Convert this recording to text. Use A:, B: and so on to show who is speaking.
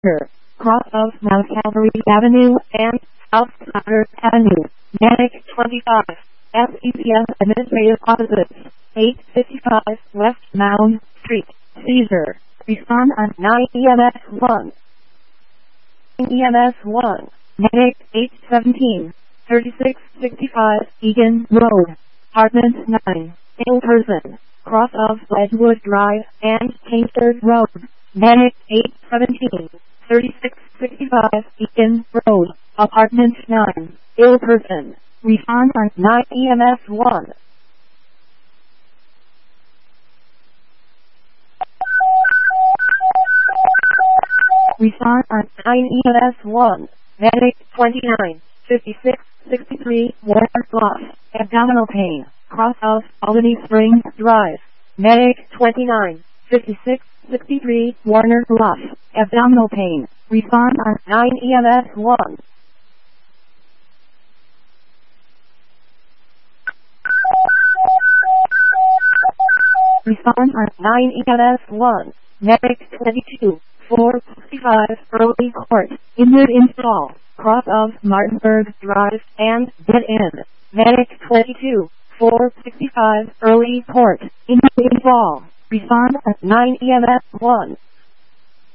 A: cross of Mount Calvary Avenue and South Sutter Avenue, Manic 25, SECS Administrative Offices, 855 West Mound Street, Caesar. Respond on 9 EMS 1. EMS 1, Medic 817, 3665 Egan Road, Apartment 9, ill person, cross of Ledgewood Drive and Kingsford Road, Medic 817, 3665 Egan Road, Apartment 9, ill person. Respond on 9 EMS 1. Respond on 9 EMS 1. Medic 29, 5663 Warner Bluff, abdominal pain, cross of Albany Springs Drive. Medic 29, 5663 Warner Bluff, abdominal pain. Respond on 9 EMS 1. Respond on 9 EMS 1. Medic 22, 465 Early Court, injured install, cross of Martinsburg Drive and dead end. Medic 22, 465 Early Court, injured install. Respond at 9 EMS 1.